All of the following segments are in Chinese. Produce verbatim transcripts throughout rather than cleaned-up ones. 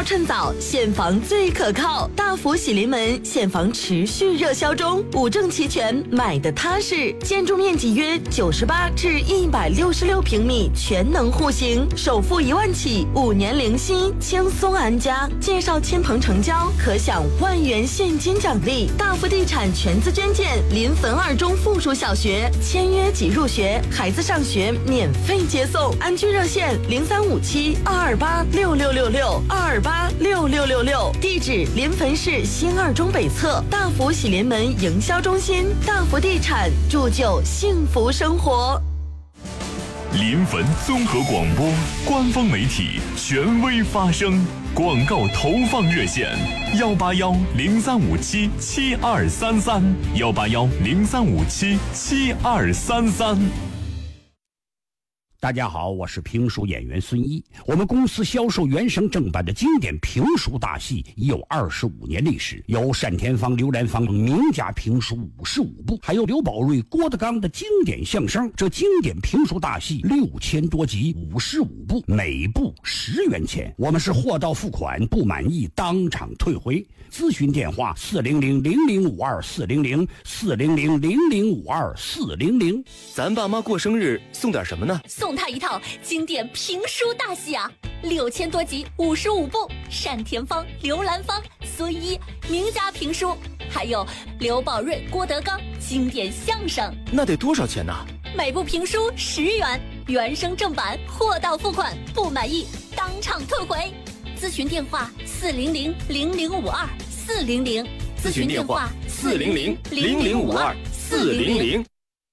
趁早，现房最可靠。大福喜临门，现房持续热销中，五证齐全，买的踏实。建筑面积约九十八至一百六十六平米，全能户型，首付一万起，五年零息，轻松安家。介绍亲朋成交，可享万元现金奖励。大福地产全资捐建，临汾二中附属小学，签约即入学，孩子上学免费接送。安居热线零三五七二二八六六六六二二八六六六六，地址临汾市新二中北侧大福喜临门营销中心。大福地产，铸就幸福生活。 临汾综合广播官方媒体，权威发声。广告投放热线：幺八幺零三五七七二三三，幺八幺零三五七七二三三。 大家好，我是评书演员孙一。我们公司销售原声正版的经典评书大戏已有二十五年历史，有单田芳、刘兰芳名家评书五十五部，还有刘宝瑞、郭德纲的经典相声。这经典评书大戏六千多集，五十五部，每部十元钱。我们是货到付款，不满意当场退回。咨询电话：四零零零零五二四零零四零零零零五二四零零。 咱爸妈过生日送点什么呢？ 送他一套经典评书大戏啊，六千多集，五十五部，单田芳、刘兰芳、孙一名家评书，还有刘宝瑞、郭德纲经典相声。 那得多少钱呢？ 每部评书十元，原声正版，货到付款，不满意当场退回。咨询电话：四零零零零五二四零零。 咨询电话：四零零零零五二四零零。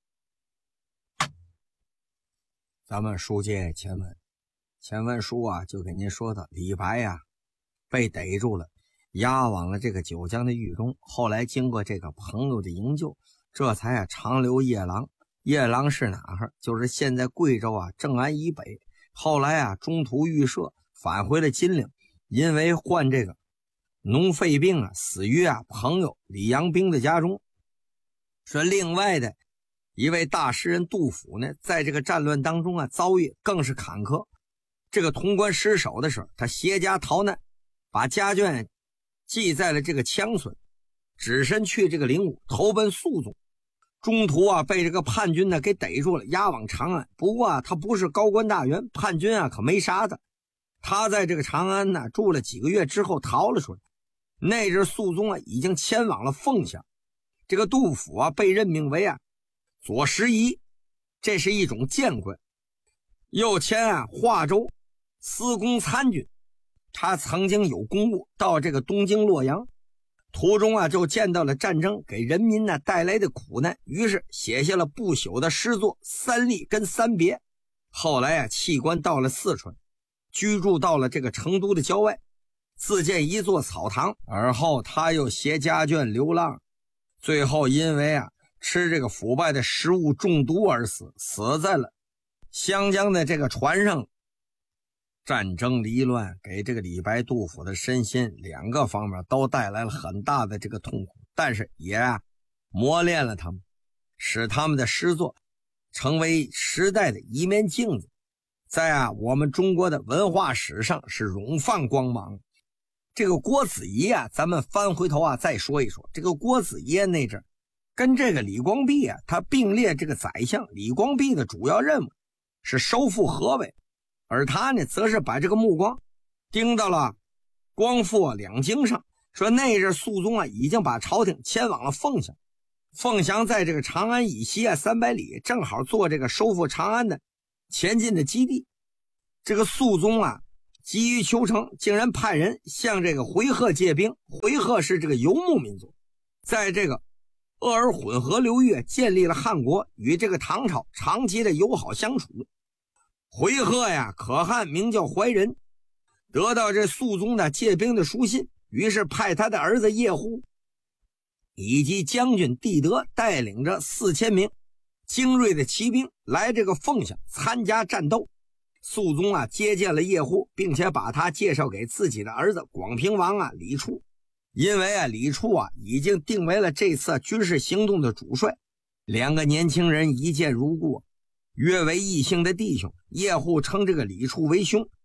咱们书接前文，前文书啊就给您说到李白呀、啊、被逮住了，押往了这个九江的狱中。后来经过这个朋友的营救，这才啊长留夜郎。夜郎是哪儿？就是现在贵州啊正安以北。后来啊中途预设返回了金陵，因为患这个脓肺病啊，死于啊朋友李阳冰的家中。说另外的一位大诗人杜甫呢，在这个战乱当中啊，遭遇更是坎坷。这个潼关失守的时候，他携家逃难，把家眷系在了这个枪村，只身去这个灵武，投奔肃宗。中途啊，被这个叛军呢给逮住了，押往长安。不过啊，他不是高官大员，叛军啊可没杀他。他在这个长安呢住了几个月之后逃了出来。那阵肃宗啊已经迁往了凤翔，这个杜甫啊被任命为啊左拾遗，这是一种谏官。又迁啊华州司功参军，他曾经有公务到这个东京洛阳，途中啊就见到了战争给人民呢带来的苦难，于是写下了不朽的诗作《三吏》跟《三别》。后来啊弃官到了四川，居住到了这个成都的郊外，自建一座草堂，而后他又携家眷流浪，最后因为啊吃这个腐败的食物中毒而死，死在了湘江的这个船上。战争离乱给这个李白、杜甫的身心两个方面都带来了很大的这个痛苦，但是也啊磨练了他们，使他们的诗作成为时代的一面镜子，在啊我们中国的文化史上是荣放光芒。这个郭子仪啊，咱们翻回头啊再说一说。这个郭子仪那阵跟这个李光弼啊，他并列这个宰相。李光弼的主要任务是收复河北，而他呢，则是把这个目光盯到了光复啊两京上。说那阵肃宗啊，已经把朝廷迁往了凤翔。凤翔在这个长安以西啊三百里，正好做这个收复长安的前进的基地。这个肃宗啊，急于求成，竟然派人向这个回纥借兵。回纥是这个游牧民族，在这个鄂尔混合流域建立了汉国，与这个唐朝长期的友好相处。回纥呀，可汗名叫怀仁，得到这肃宗的借兵的书信，于是派他的儿子叶护以及将军帝德带领着四千名精锐的骑兵来这个凤翔参加战斗。肃宗啊接见了叶护，并且把他介绍给自己的儿子广平王啊李处。因为啊李处啊已经定为了这次军事行动的主帅，两个年轻人一见如故，约为异姓的弟兄。叶护称这个李处为兄，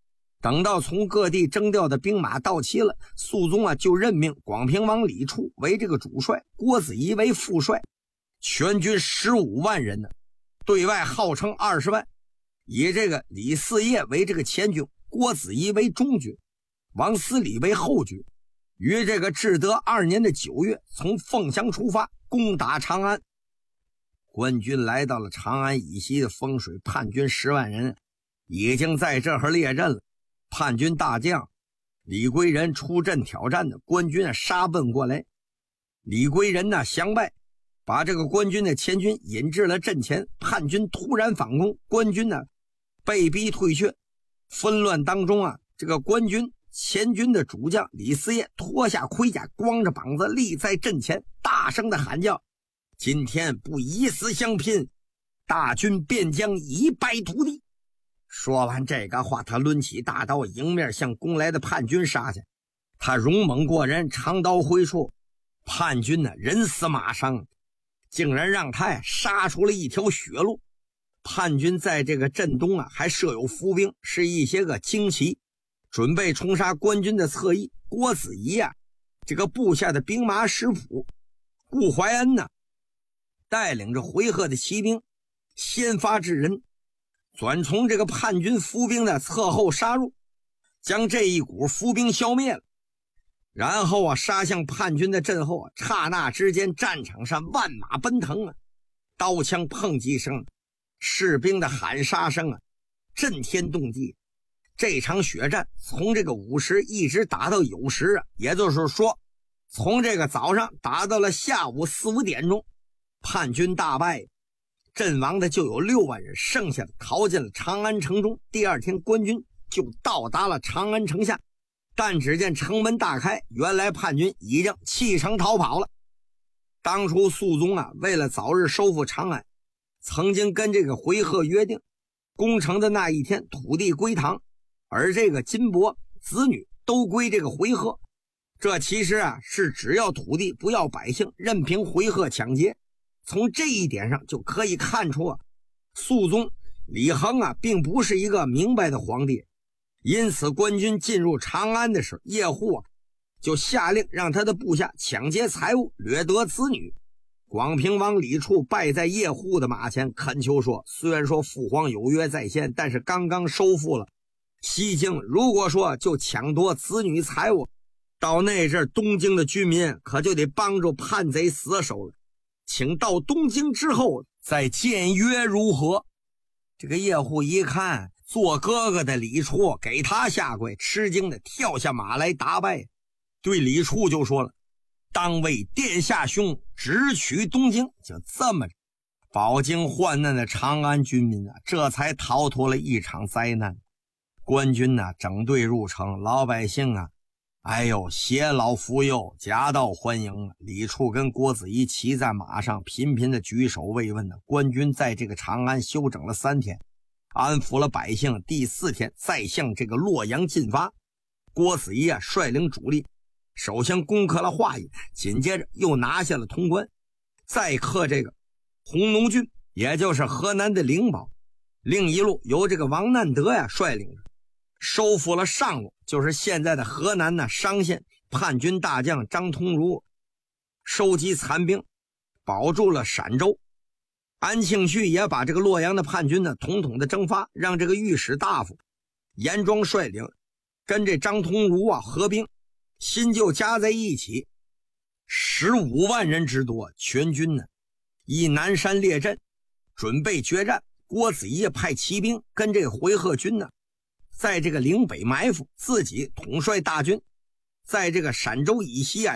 等到从各地征调的兵马到齐了，肃宗啊就任命广平王李处为这个主帅，郭子仪为副帅，全军十五万人呢，对外号称二十万，以这个李嗣业为这个前军，郭子仪为中军，王思礼为后军，于这个至德二年的九月，从凤翔出发，攻打长安。官军来到了长安以西的丰水，叛军十万人已经在这儿列阵了。叛军大将李归仁出阵挑战的，官军啊杀奔过来。李归仁呢降败，把这个官军的前军引至了阵前，叛军突然反攻，官军呢被逼退却。纷乱当中啊，这个官军前军的主将李嗣业脱下盔甲，光着膀子立在阵前，大声的喊叫：今天不以死相拼，大军便将一败涂地。说完这个话，他抡起大刀迎面向攻来的叛军杀去。他勇猛过人，长刀挥出，叛军呢人死马伤，竟然让他呀杀出了一条血路。叛军在这个镇东啊还设有伏兵，是一些个旌旗，准备冲杀官军的侧翼。郭子仪啊这个部下的兵马使府顾怀恩呢带领着回纥的骑兵先发制人，转从这个叛军伏兵的侧后杀入，将这一股伏兵消灭了。然后啊杀向叛军的阵后啊，刹那之间战场上万马奔腾啊，刀枪碰击声，士兵的喊杀声啊，震天动地。这场血战从这个午时一直打到酉时啊，也就是说从这个早上打到了下午四五点钟，叛军大败，阵亡的就有六万人，剩下的逃进了长安城中。第二天官军就到达了长安城下，但只见城门大开，原来叛军已经弃城逃跑了。当初肃宗啊为了早日收复长安，曾经跟这个回纥约定，攻城的那一天土地归唐，而这个金帛子女都归这个回纥。这其实啊是只要土地不要百姓，任凭回纥抢劫。从这一点上就可以看出啊，肃宗李亨啊并不是一个明白的皇帝。因此官军进入长安的时候，叶护啊就下令让他的部下抢劫财物，掠夺子女。广平王李处败在叶护的马前，恳求说，虽然说父皇有约在先，但是刚刚收复了西京，如果说就抢夺子女财物，到那阵东京的居民可就得帮助叛贼死守了，请到东京之后再见约如何？这个叶护一看做哥哥的李处给他下跪，吃惊的跳下马来答拜，对李处就说了，当为殿下兄直取东京。就这么着，饱经患难的长安军民啊，这才逃脱了一场灾难。官军啊整队入城，老百姓啊哎呦携老扶幼，夹道欢迎啊。李处跟郭子仪骑在马上，频频的举手慰问呢。官军在这个长安休整了三天，安抚了百姓，第四天再向这个洛阳进发。郭子仪啊率领主力首先攻克了华阴，紧接着又拿下了潼关，再克这个弘农郡，也就是河南的灵宝。另一路由这个王难德呀率领着收复了上洛，就是现在的河南呢商县。叛军大将张通儒收集残兵，保住了陕州。安庆绪也把这个洛阳的叛军呢统统的征发，让这个御史大夫严庄率领跟这张通儒啊合兵，新旧加在一起十五万人之多。全军呢以南山列阵，准备决战。郭子仪派骑兵跟这个回纥军呢在这个岭北埋伏，自己统帅大军在这个陕州以西啊